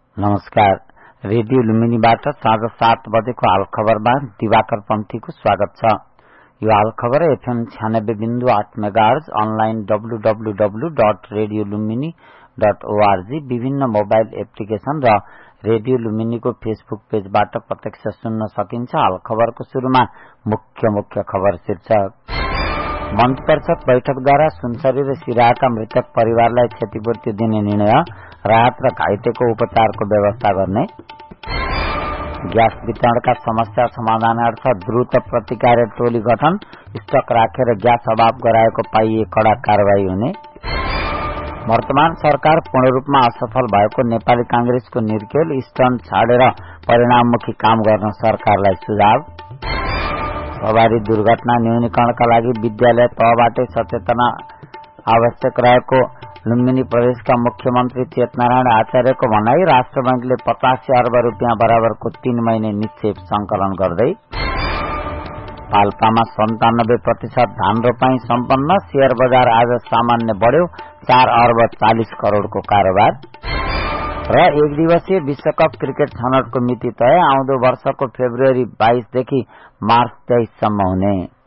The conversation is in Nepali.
नमस्कार। रेडियो लुम्बिनीबाट साँझ 7 बजेको हाल खबरमा दिवाकर पन्थीको स्वागत छ। यो हाल खबर एफएम 96.8 मेगाहर्ज, अनलाइन www.radiolumbini.org, विभिन्न मोबाइल एप्लिकेशन र रेडियो लुम्बिनीको फेसबुक पेजबाट प्रत्यक्ष सुन्न सकिन्छ। हाल खबरको शुरूमा मुख्य खबर शीर्षक। मन्त्री परिषद बैठकद्वारा सुनसरी र सिराहाका मृतक परिवारलाई क्षतिपूर्ति दिने निर्णय, राहत र घाइतेको उपचारको व्यवस्था गर्ने, ग्यास वितरणका समस्या समाधानार्थ द्रुत प्रतिकार टोली गठन, स्टक राखेर ग्यास अभाव गराएको पाइए कड़ा कारवाही हुने, वर्तमान सरकार पूर्ण रूपमा असफल भएको नेपाली कांग्रेसको निर्केल, स्टन्ट छाडेर परिणाममुखी काम गर्न सरकारलाई सुझाव, सवारी दुर्घटना न्यूनीकरणका लागि विद्यालय तहबाटै सचेतना आवश्यक रहेको लुम्बिनी प्रदेशका मुख्यमन्त्री चेतनारायण आचार्यको भनाई, राष्ट्र बैंकले 85 अर्ब रुपियाँ बराबरको 3 महिने निक्षेप संकलन गर्दै, पाल्पामा 97% धान रोपाई सम्पन्न, शेयर बजार आज सामान्य बढ्यो, 4 अर्ब 40 करोड़को कारोबार र एक दिवसीय विश्वकप क्रिकेट छनौटको मिति तय, आउँदो वर्षको फेब्रुअरी 22 देखि मार्च 23 सम्म हुने।